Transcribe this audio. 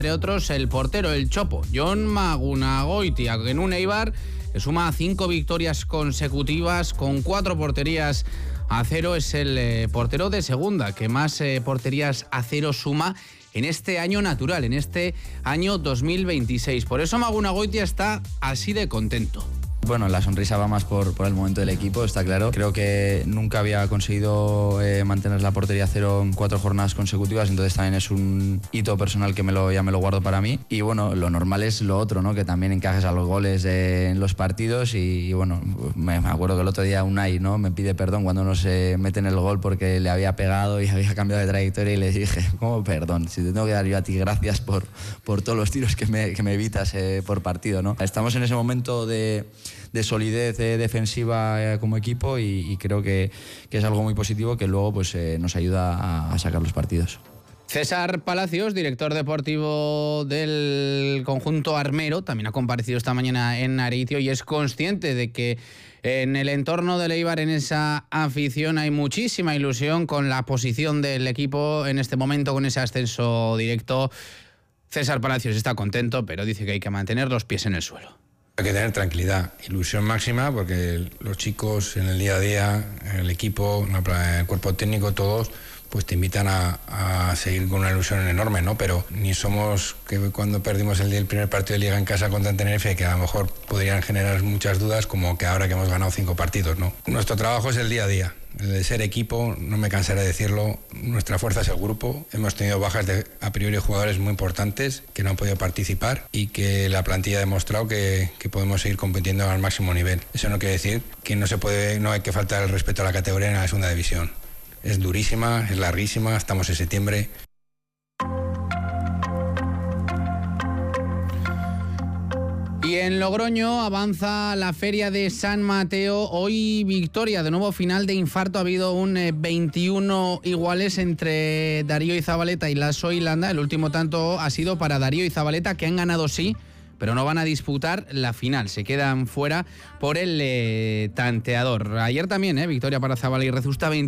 Entre otros, el portero, el Chopo, Jon Magunagoitia, en un Eibar que suma 5 victorias consecutivas con 4 porterías a cero. Es el portero de segunda que más porterías a cero suma en este año natural, en este año 2026. Por eso Magunagoitia está así de contento. Bueno, la sonrisa va más por el momento del equipo, está claro. Creo que nunca había conseguido mantener la portería a cero en 4 jornadas consecutivas, entonces también es un hito personal que ya me lo guardo para mí. Y bueno, lo normal es lo otro, ¿no? Que también encajes a los goles en los partidos y bueno, me acuerdo que el otro día Unai, ¿no? Me pide perdón cuando no se mete en el gol porque le había pegado y había cambiado de trayectoria y le dije, ¿cómo perdón? Si te tengo que dar yo a ti gracias por todos los tiros que me evitas por partido, ¿no? Estamos en ese momento de solidez defensiva como equipo y creo que es algo muy positivo que luego pues nos ayuda a sacar los partidos. César Palacios, director deportivo del conjunto armero, también ha comparecido esta mañana en Areitio y es consciente de que en el entorno del Eibar, en esa afición, hay muchísima ilusión con la posición del equipo en este momento, con ese ascenso directo. César Palacios está contento, pero dice que hay que mantener los pies en el suelo. Hay que tener tranquilidad, ilusión máxima, porque los chicos en el día a día, el equipo, el cuerpo técnico, todos, pues te invitan a seguir con una ilusión enorme, ¿no? Pero ni somos que cuando perdimos el primer partido de Liga en casa contra el Tenerife, que a lo mejor podrían generar muchas dudas, como que ahora que hemos ganado 5 partidos, ¿no? Nuestro trabajo es el día a día. El de ser equipo, no me cansaré de decirlo, nuestra fuerza es el grupo. Hemos tenido bajas de a priori jugadores muy importantes que no han podido participar y que la plantilla ha demostrado que podemos seguir compitiendo al máximo nivel. Eso no quiere decir que no hay que faltar el respeto a la categoría en la segunda división. Es durísima, es larguísima, estamos en septiembre. Y en Logroño avanza la Feria de San Mateo. Hoy victoria, de nuevo final de infarto. Ha habido un 21 iguales entre Darío y Zabaleta y Lasso y Landa. El último tanto ha sido para Darío y Zabaleta, que han ganado sí, pero no van a disputar la final. Se quedan fuera por el tanteador. Ayer también, victoria para Zabala y Rezusta, 20.